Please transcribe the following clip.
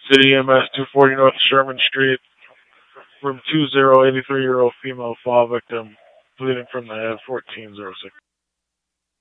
City EMS 240 North Sherman Street. Room 20, 83-year-old female fall victim, bleeding from the head, 1406.